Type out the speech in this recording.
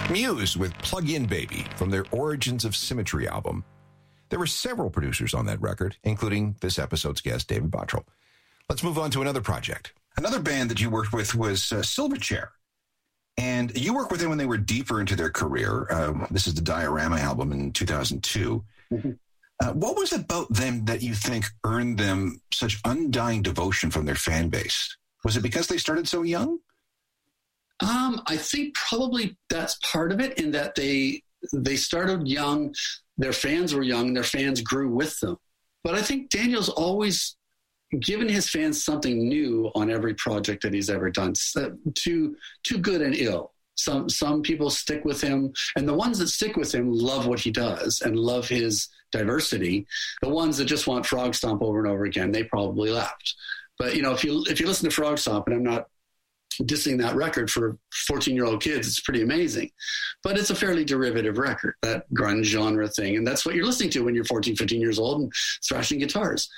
Muse with Plug In Baby from their Origins of Symmetry album. There were several producers on that record, including this episode's guest, David Bottrell. Let's move on to another project. Another band that you worked with was Silverchair. And you worked with them when they were deeper into their career. This is the Diorama album in 2002. Mm-hmm. What was it about them that you think earned them such undying devotion from their fan base? Was it because they started so young? I think probably that's part of it, in that they started young, their fans were young, and their fans grew with them. But I think Daniel's always given his fans something new on every project that he's ever done, to good and ill. Some people stick with him, and the ones that stick with him love what he does and love his diversity. The ones that just want Frog Stomp over and over again, they probably left. But, you know, if you listen to Frog Stomp, and I'm not dissing that record for 14-year-old kids, it's pretty amazing. But it's a fairly derivative record, that grunge genre thing. And that's what you're listening to when you're 14, 15 years old and thrashing guitars.